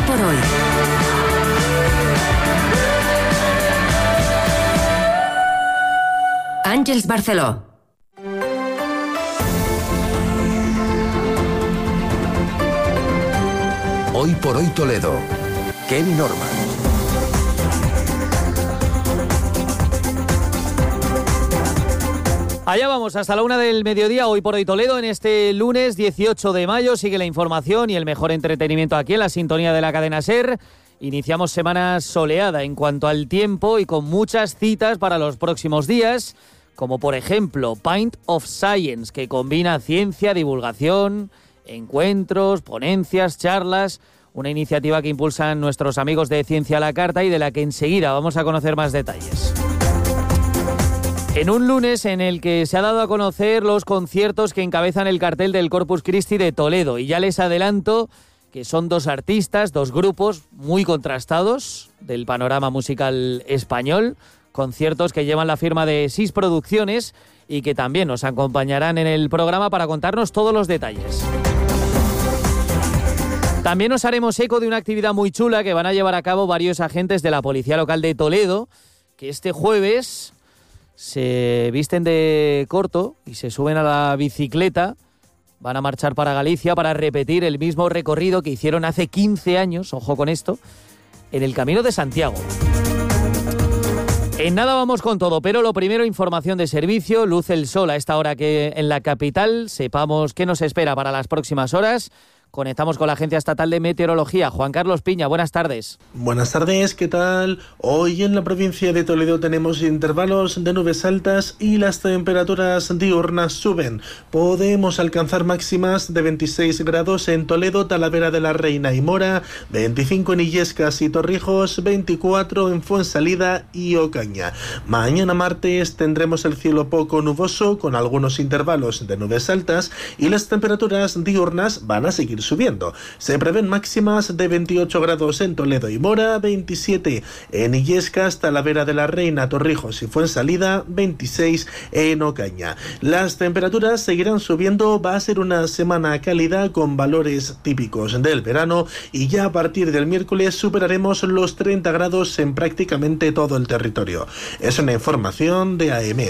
por hoy. Àngels Barceló. Hoy por hoy Toledo. Kevin Norman. Allá vamos, hasta la 1 del mediodía, Hoy por hoy Toledo, en este lunes 18 de mayo. Sigue la información y el mejor entretenimiento aquí en la sintonía de la cadena SER. Iniciamos semana soleada en cuanto al tiempo y con muchas citas para los próximos días, como por ejemplo Pint of Science, que combina ciencia, divulgación, encuentros, ponencias, charlas, una iniciativa que impulsan nuestros amigos de Ciencia a la Carta y de la que enseguida vamos a conocer más detalles. En un lunes en el que se ha dado a conocer los conciertos que encabezan el cartel del Corpus Christi de Toledo, y ya les adelanto que son dos artistas, dos grupos muy contrastados del panorama musical español, conciertos que llevan la firma de SIS Producciones y que también nos acompañarán en el programa para contarnos todos los detalles. También nos haremos eco de una actividad muy chula que van a llevar a cabo varios agentes de la Policía Local de Toledo, que este jueves se visten de corto y se suben a la bicicleta. Van a marchar para Galicia para repetir el mismo recorrido que hicieron hace 15 años, ojo con esto, en el Camino de Santiago. En nada vamos con todo, pero lo primero, información de servicio. Luce el sol a esta hora que en la capital. Sepamos qué nos espera para las próximas horas. Conectamos con la Agencia Estatal de Meteorología. Juan Carlos Piña, buenas tardes. Buenas tardes, ¿qué tal? Hoy en la provincia de Toledo tenemos intervalos de nubes altas y las temperaturas diurnas suben. Podemos alcanzar máximas de 26 grados en Toledo, Talavera de la Reina y Mora, 25 en Illescas y Torrijos, 24 en Fuensalida y Ocaña. Mañana martes tendremos el cielo poco nuboso con algunos intervalos de nubes altas y las temperaturas diurnas van a seguir subiendo. Se prevén máximas de 28 grados en Toledo y Mora, 27 en Illescas, Talavera de la Reina, Torrijos y Fuensalida, 26 en Ocaña. Las temperaturas seguirán subiendo, va a ser una semana cálida con valores típicos del verano y ya a partir del miércoles superaremos los 30 grados en prácticamente todo el territorio. Es una información de AEMET.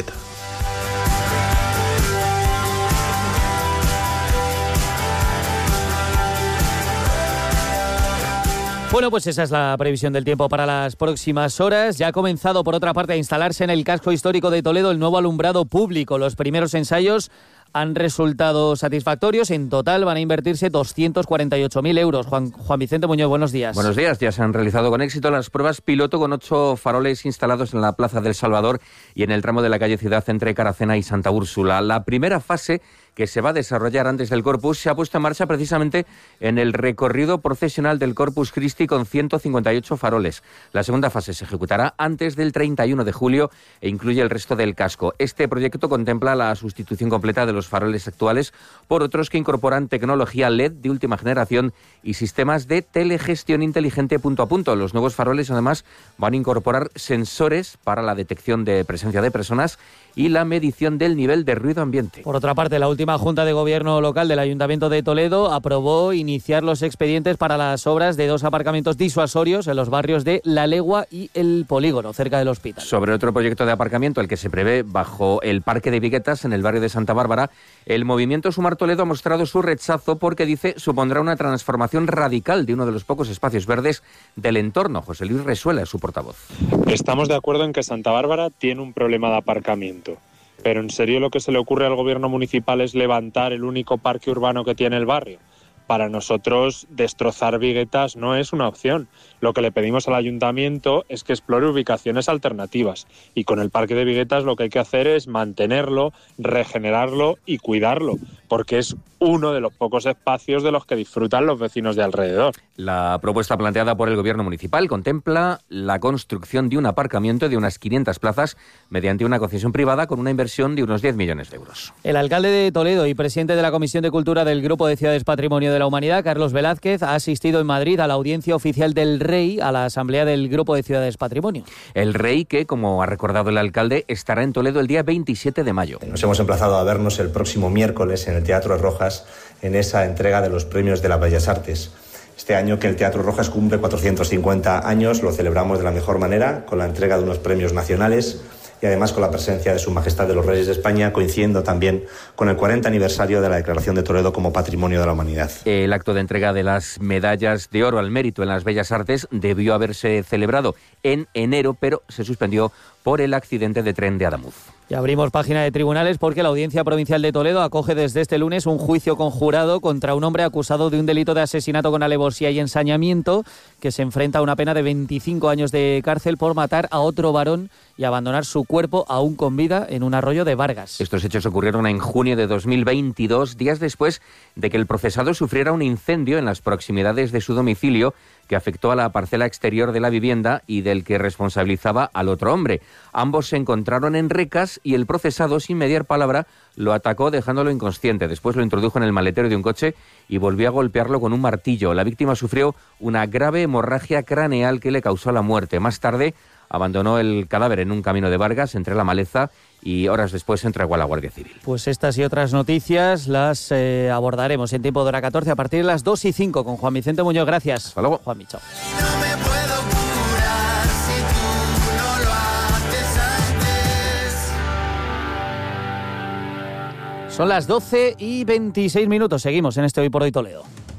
Bueno, pues esa es la previsión del tiempo para las próximas horas. Ya ha comenzado, por otra parte, a instalarse en el casco histórico de Toledo el nuevo alumbrado público. Los primeros ensayos han resultado satisfactorios. En total van a invertirse 248.000 euros. Juan Vicente Muñoz, buenos días. Buenos días. Ya se han realizado con éxito las pruebas piloto con 8 faroles instalados en la Plaza del Salvador y en el tramo de la calle Ciudad entre Caracena y Santa Úrsula. La primera fase, que se va a desarrollar antes del Corpus, se ha puesto en marcha precisamente en el recorrido procesional del Corpus Christi con 158 faroles. La segunda fase se ejecutará antes del 31 de julio e incluye el resto del casco. Este proyecto contempla la sustitución completa de los faroles actuales por otros que incorporan tecnología LED de última generación y sistemas de telegestión inteligente punto a punto. Los nuevos faroles además van a incorporar sensores para la detección de presencia de personas y la medición del nivel de ruido ambiente. Por otra parte, la última Junta de Gobierno local del Ayuntamiento de Toledo aprobó iniciar los expedientes para las obras de 2 aparcamientos disuasorios en los barrios de La Legua y El Polígono, cerca del hospital. Sobre otro proyecto de aparcamiento, el que se prevé bajo el Parque de Viguetas, en el barrio de Santa Bárbara, el movimiento Sumar Toledo ha mostrado su rechazo porque dice supondrá una transformación radical de uno de los pocos espacios verdes del entorno. José Luis Resuela es su portavoz. Estamos de acuerdo en que Santa Bárbara tiene un problema de aparcamiento. Pero ¿en serio lo que se le ocurre al gobierno municipal es levantar el único parque urbano que tiene el barrio? Para nosotros, destrozar Viguetas no es una opción. Lo que le pedimos al ayuntamiento es que explore ubicaciones alternativas. Y con el parque de Viguetas lo que hay que hacer es mantenerlo, regenerarlo y cuidarlo, porque es uno de los pocos espacios de los que disfrutan los vecinos de alrededor. La propuesta planteada por el gobierno municipal contempla la construcción de un aparcamiento de unas 500 plazas mediante una concesión privada con una inversión de unos 10 millones de euros. El alcalde de Toledo y presidente de la Comisión de Cultura del Grupo de Ciudades Patrimonio de la Humanidad, Carlos Velázquez, ha asistido en Madrid a la audiencia oficial del Rey a la Asamblea del Grupo de Ciudades Patrimonio. El Rey que, como ha recordado el alcalde, estará en Toledo el día 27 de mayo. Nos hemos emplazado a vernos el próximo miércoles en el Teatro Rojas en esa entrega de los premios de las Bellas Artes. Este año que el Teatro Rojas cumple 450 años, lo celebramos de la mejor manera, con la entrega de unos premios nacionales y además con la presencia de Su Majestad de los Reyes de España, coincidiendo también con el 40 aniversario de la Declaración de Toledo como Patrimonio de la Humanidad. El acto de entrega de las medallas de oro al mérito en las Bellas Artes debió haberse celebrado en enero, pero se suspendió por el accidente de tren de Adamuz. Y abrimos página de tribunales porque la Audiencia Provincial de Toledo acoge desde este lunes un juicio conjurado contra un hombre acusado de un delito de asesinato con alevosía y ensañamiento, que se enfrenta a una pena de 25 años de cárcel por matar a otro varón y abandonar su cuerpo aún con vida en un arroyo de Vargas. Estos hechos ocurrieron en junio de 2022, días después de que el procesado sufriera un incendio en las proximidades de su domicilio que afectó a la parcela exterior de la vivienda y del que responsabilizaba al otro hombre. Ambos se encontraron en recas y el procesado, sin mediar palabra, lo atacó dejándolo inconsciente. Después lo introdujo en el maletero de un coche y volvió a golpearlo con un martillo. La víctima sufrió una grave hemorragia craneal que le causó la muerte. Más tarde abandonó el cadáver en un camino de Vargas entre la maleza y horas después se entregó a la Guardia Civil. Pues estas y otras noticias las abordaremos en Tiempo de Hora 14 a partir de las 2:05 con Juan Vicente Muñoz. Gracias. Hasta luego. Juan Micho. Son las 12:26. Seguimos en este Hoy por Hoy Toledo.